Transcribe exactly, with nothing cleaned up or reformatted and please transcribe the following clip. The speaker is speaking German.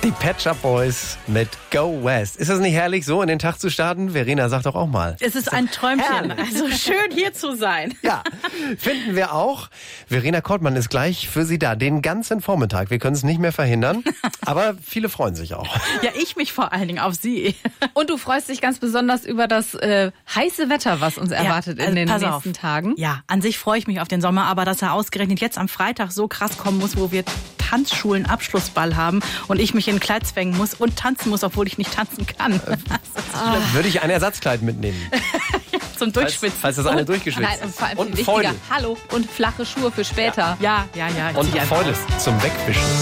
Die Pet Shop Boys mit Go West. Ist das nicht herrlich, so in den Tag zu starten? Verena, sag doch auch mal. Es ist ein Träumchen. Herrlich. Also schön hier zu sein. Ja, finden wir auch. Verena Kortmann ist gleich für Sie da, den ganzen Vormittag. Wir können es nicht mehr verhindern, aber viele freuen sich auch. Ja, ich mich vor allen Dingen auf Sie. Und du freust dich ganz besonders über das äh, heiße Wetter, was uns erwartet Ja, also in den pass nächsten auf. Tagen. Ja, an sich freue ich mich auf den Sommer, aber dass er ausgerechnet jetzt am Freitag so krass kommen muss, wo wir Tanzschulen-Abschlussball haben und ich mich in ein Kleid zwängen muss und tanzen muss, obwohl ich nicht tanzen kann. Vielleicht würde ich ein Ersatzkleid mitnehmen, Zum falls, Durchschwitzen. falls das eine durchgeschwitzt Nein, und ist. vor allem Und viel ein wichtiger, Feudel. hallo und flache Schuhe für später. Ja, ja, ja. Und zieh ein einfach Feudel aus. zum Wegwischen.